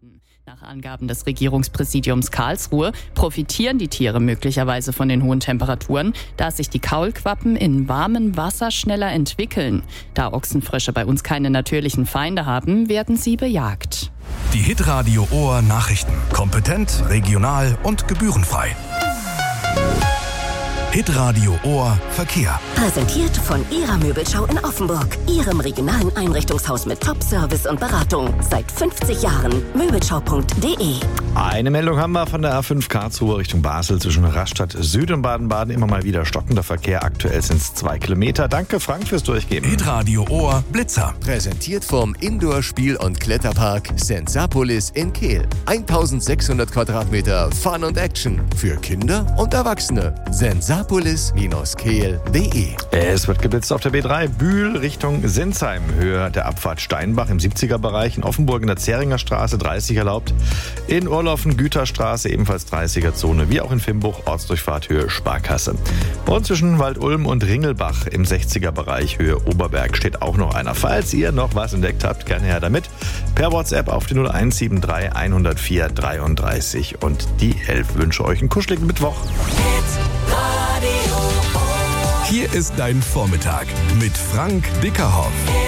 Nach Angaben des Regierungspräsidiums Karlsruhe profitieren die Tiere möglicherweise von den hohen Temperaturen, da sich die Kaulquappen in warmem Wasser schneller entwickeln. Da Ochsenfrösche bei uns keine natürlichen Feinde haben, werden sie bejagt. Die Hitradio Ohr Nachrichten. Kompetent, regional und gebührenfrei. Hitradio Ohr Verkehr. Präsentiert von Ihrer Möbelschau in Offenburg. Ihrem regionalen Einrichtungshaus mit Top-Service und Beratung. Seit 50 Jahren. Möbelschau.de. Eine Meldung haben wir von der A5 Karlsruhe Richtung Basel zwischen Rastatt Süd und Baden-Baden. Immer mal wieder stockender Verkehr. Aktuell sind es 2 Kilometer. Danke Frank fürs Durchgeben. Hitradio Ohr Blitzer. Präsentiert vom Indoor-Spiel- und Kletterpark Sensapolis in Kehl. 1600 Quadratmeter Fun und Action für Kinder und Erwachsene. Sensapolis-kehl.de. Es wird geblitzt auf der B3 Bühl Richtung Sinsheim. Höhe der Abfahrt Steinbach im 70er-Bereich. In Offenburg in der Zähringer Straße 30 erlaubt. In Urlaufen Güterstraße ebenfalls 30er-Zone. Wie auch in Fimbuch Ortsdurchfahrt Höhe Sparkasse. Und zwischen Waldulm und Ringelbach im 60er-Bereich Höhe Oberberg steht auch noch einer. Falls ihr noch was entdeckt habt, gerne her damit. Per WhatsApp auf die 0173 104 33 und die 11. Wünsche euch einen kuscheligen Mittwoch. Hier ist dein Vormittag mit Frank Bickerhoff.